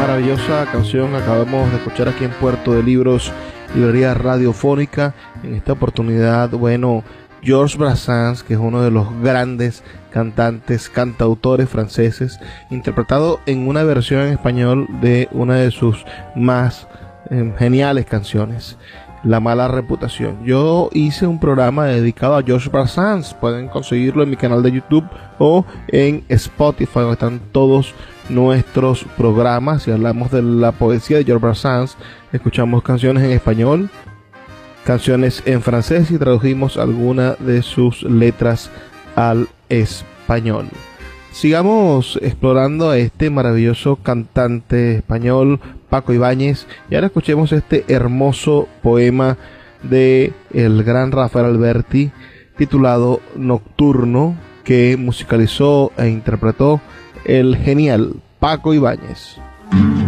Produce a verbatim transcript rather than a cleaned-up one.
Maravillosa canción que acabamos de escuchar aquí en Puerto de Libros, librería radiofónica. En esta oportunidad, bueno, Georges Brassens, que es uno de los grandes cantantes, cantautores franceses, interpretado en una versión en español de una de sus más eh, geniales canciones, La Mala Reputación. Yo hice un programa dedicado a Georges Brassens, pueden conseguirlo en mi canal de YouTube o en Spotify, donde están todos nuestros programas. Si hablamos de la poesía de Georges Brassens, escuchamos canciones en español, canciones en francés y tradujimos algunas de sus letras al español. Sigamos explorando a este maravilloso cantante español, Paco Ibáñez, y ahora escuchemos este hermoso poema de el gran Rafael Alberti titulado Nocturno, que musicalizó e interpretó el genial Paco Ibáñez.